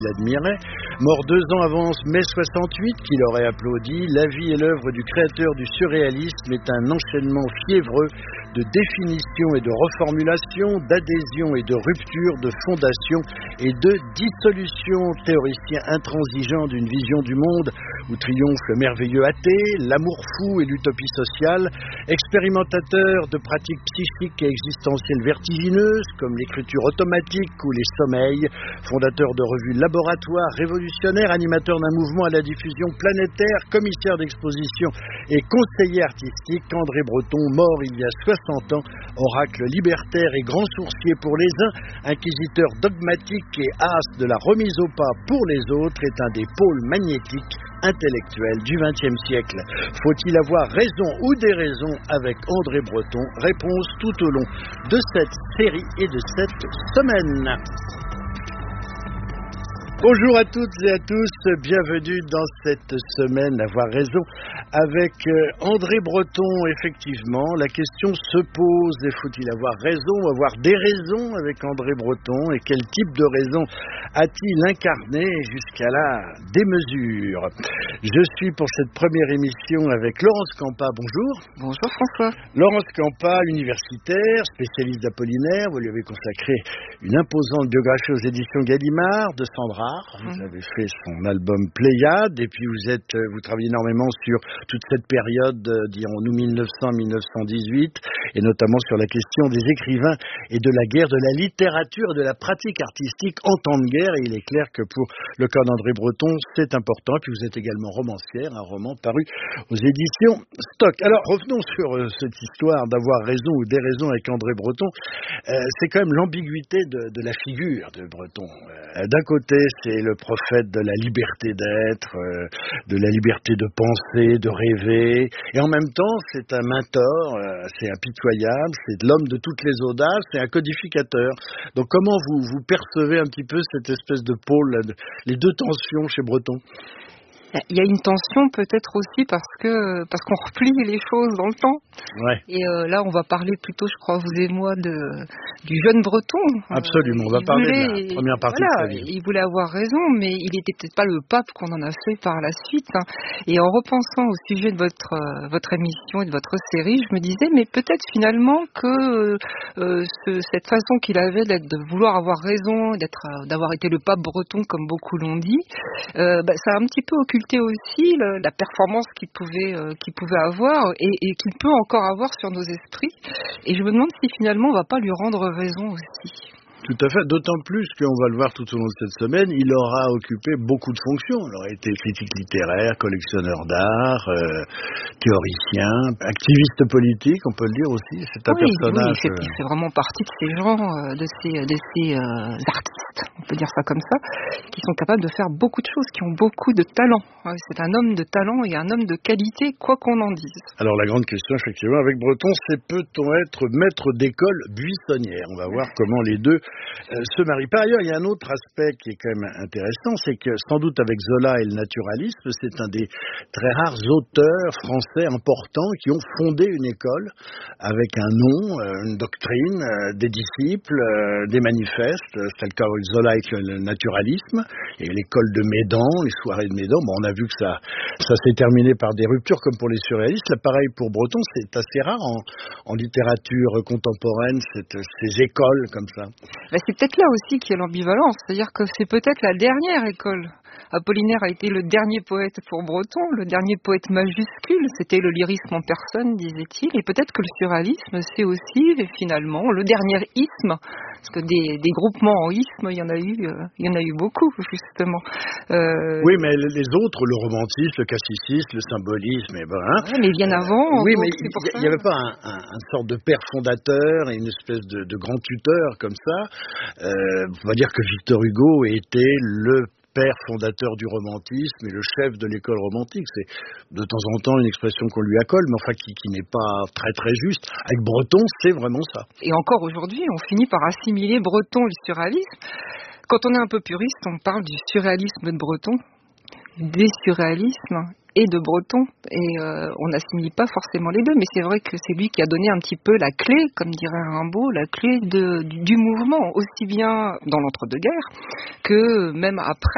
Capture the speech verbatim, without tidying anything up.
l'admirait. Mort deux ans avant mai soixante-huit, qu'il aurait applaudi, la vie et l'œuvre du créateur du surréalisme est un enchaînement fiévreux de définition et de reformulation, d'adhésion et de rupture, de fondation et de dissolution. Théoricien intransigeant d'une vision du monde où triomphe le merveilleux athée, l'amour fou et l'utopie sociale, expérimentateur de pratiques psychiques et existentielles vertigineuses comme l'écriture automatique ou les sommeils, fondateur de revues laboratoires révolutionnaires, animateur d'un mouvement à la diffusion planétaire, commissaire d'exposition et conseiller artistique, André Breton, mort il y a soixante ans, oracle libertaire et grand sourcier pour les uns, inquisiteur dogmatique et as de la remise au pas pour les autres, est un des pôles magnétiques intellectuels du vingtième siècle. Faut-il avoir raison ou des raisons avec André Breton? Réponse tout au long de cette série et de cette semaine. Bonjour à toutes et à tous, bienvenue dans cette semaine Avoir raison avec André Breton. Effectivement, la question se pose, et faut-il avoir raison ou avoir des raisons avec André Breton, et quel type de raison a-t-il incarné jusqu'à la démesure? Je suis pour cette première émission avec Laurence Campa, bonjour. Bonjour François. Laurence Campa, universitaire, spécialiste d'Apollinaire, vous lui avez consacré une imposante biographie aux éditions Gallimard de Sandra. Vous avez fait son album Pléiade, et puis vous êtes, vous travaillez énormément sur toute cette période, dirons-nous mille neuf cents à mille neuf cent dix-huit, et notamment sur la question des écrivains et de la guerre, de la littérature et de la pratique artistique en temps de guerre. Et il est clair que pour le cas d'André Breton, c'est important. Et puis vous êtes également romancière, un roman paru aux éditions Stock. Alors revenons sur euh, cette histoire d'avoir raison ou des raisons avec André Breton. Euh, c'est quand même l'ambiguïté de, de la figure de Breton. Euh, d'un côté, c'est le prophète de la liberté d'être, euh, de la liberté de penser, de rêver, et en même temps c'est un mentor, euh, c'est impitoyable, c'est l'homme de toutes les audaces, c'est un codificateur. Donc comment vous, vous percevez un petit peu cette espèce de pôle, là, de, les deux tensions chez Breton? Il y a une tension peut-être aussi parce que parce qu'on replie les choses dans le temps. Ouais. Et euh, là, on va parler plutôt, je crois, vous et moi, de du jeune Breton. Absolument, euh, on va parler voulait, de la première partie voilà, de sa vie. Il voulait avoir raison, mais il n'était peut-être pas le pape qu'on en a fait par la suite. Hein. Et en repensant au sujet de votre euh, votre émission et de votre série, je me disais, mais peut-être finalement que euh, ce, cette façon qu'il avait d'être, de vouloir avoir raison, d'être, d'avoir été le pape breton, comme beaucoup l'ont dit, euh, bah, ça a un petit peu occulté aussi le, la performance qu'il pouvait, euh, qu'il pouvait avoir et, et qu'il peut encore avoir sur nos esprits. Et je me demande si finalement on ne va pas lui rendre raison aussi. Tout à fait, d'autant plus qu'on va le voir tout au long de cette semaine, il aura occupé beaucoup de fonctions. Il aura été critique littéraire, collectionneur d'art, euh, théoricien, activiste politique, on peut le dire aussi. C'est un oui, personnage... Oui, il fait, il fait vraiment partie de ces gens, euh, de ces, de ces euh, artistes, on peut dire ça comme ça, qui sont capables de faire beaucoup de choses, qui ont beaucoup de talent. C'est un homme de talent et un homme de qualité, quoi qu'on en dise. Alors la grande question, effectivement, avec Breton, c'est peut-on être maître d'école buissonnière? On va voir comment les deux Euh, se marie. Par ailleurs, il y a un autre aspect qui est quand même intéressant, c'est que sans doute avec Zola et le naturalisme, c'est un des très rares auteurs français importants qui ont fondé une école avec un nom, euh, une doctrine, euh, des disciples, euh, des manifestes. C'est le cas avec Zola avec le naturalisme, et l'école de Médan, les soirées de Médan. Bon, on a vu que ça, ça s'est terminé par des ruptures comme pour les surréalistes. Là, pareil pour Breton, c'est assez rare en, en littérature contemporaine, cette, ces écoles comme ça. Ben c'est peut-être là aussi qu'il y a l'ambivalence, c'est-à-dire que c'est peut-être la dernière école. Apollinaire a été le dernier poète pour Breton, le dernier poète majuscule, c'était le lyrisme en personne, disait-il, et peut-être que le surréalisme, c'est aussi, finalement, le dernier isme, parce que des, des groupements en isme, il y en a eu, euh, il y en a eu beaucoup, justement. Euh... Oui, mais les autres, le romantisme, le classicisme, le symbolisme, et ben, hein, ouais, mais bien avant. Euh, oui, donc, mais il n'y avait pas un, un, un sorte de père fondateur et une espèce de, de grand tuteur comme ça. Euh, on va dire que Victor Hugo était le père fondateur du romantisme et le chef de l'école romantique. C'est de temps en temps une expression qu'on lui accole, mais enfin qui, qui n'est pas très très juste. Avec Breton, c'est vraiment ça. Et encore aujourd'hui, on finit par assimiler Breton et le surréalisme. Quand on est un peu puriste, on parle du surréalisme de Breton, des surréalismes et de Breton, et euh, on n'assimile pas forcément les deux, mais c'est vrai que c'est lui qui a donné un petit peu la clé, comme dirait Rimbaud, la clé de, du, du mouvement, aussi bien dans l'entre-deux-guerres que même après.